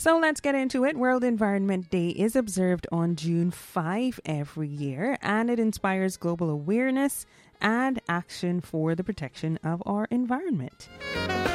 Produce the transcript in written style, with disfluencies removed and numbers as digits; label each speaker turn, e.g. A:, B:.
A: So let's get into it. World Environment Day is observed on June 5 every year, and it inspires global awareness and action for the protection of our environment.